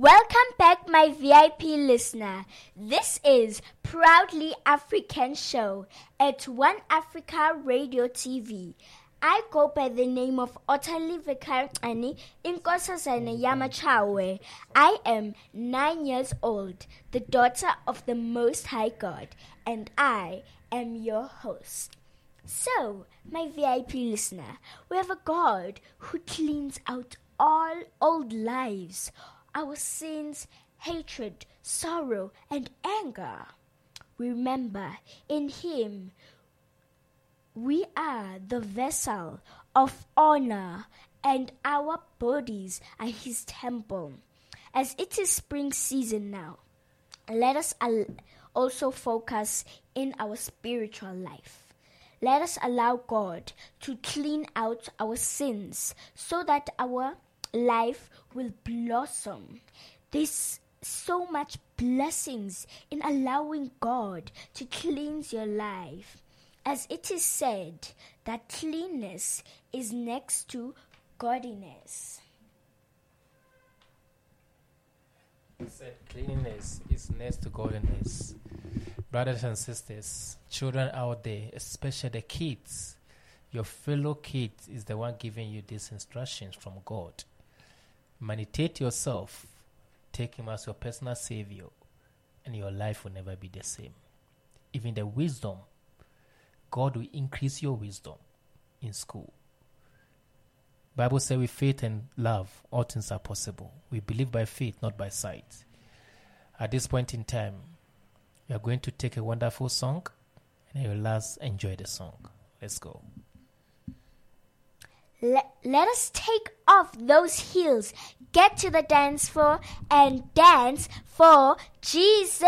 Welcome back, my VIP listener. This is Proudly African Show at One Africa Radio TV. I go by the name of Otali Vikarani Inkosazana Yamachawe. I am 9 years old, the daughter of the Most High God, and I am your host. So, my VIP listener, we have a God who cleans out all old lives, our sins, hatred, sorrow, and anger. Remember, in Him, we are the vessel of honor, and our bodies are His temple. As it is spring season now, let us also focus in our spiritual life. Let us allow God to clean out our sins so that our life will blossom. There's so much blessings in allowing God to cleanse your life. As it is said that cleanness is next to godliness. It said cleanliness is next to godliness. Brothers and sisters, children out there, especially the kids, your fellow kids is the one giving you these instructions from God. Meditate yourself, take Him as your personal Savior, and your life will never be the same. Even the wisdom, God will increase your wisdom in school. Bible says with faith and love, all things are possible. We believe by faith, not by sight. At this point in time, we are going to take a wonderful song, and I will last enjoy the song. Let's go. Let us take off those heels, get to the dance floor, and dance for Jesus.